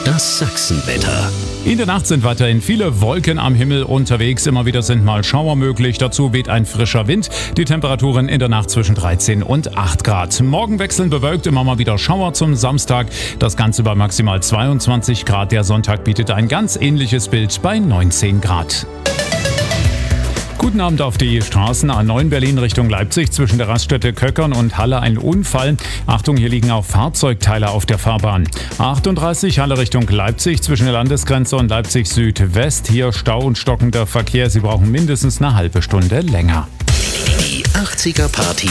Das Sachsenwetter. In der Nacht sind weiterhin viele Wolken am Himmel unterwegs. Immer wieder sind mal Schauer möglich. Dazu weht ein frischer Wind. Die Temperaturen in der Nacht zwischen 13 und 8 Grad. Morgen wechseln bewölkt, immer mal wieder Schauer zum Samstag. Das Ganze bei maximal 22 Grad. Der Sonntag bietet ein ganz ähnliches Bild bei 19 Grad. Guten Abend auf die Straßen. A9 Berlin Richtung Leipzig zwischen der Raststätte Köckern und Halle ein Unfall. Achtung, hier liegen auch Fahrzeugteile auf der Fahrbahn. A38 Halle Richtung Leipzig zwischen der Landesgrenze und Leipzig Südwest. Hier Stau und stockender Verkehr. Sie brauchen mindestens eine halbe Stunde länger. Die 80er Party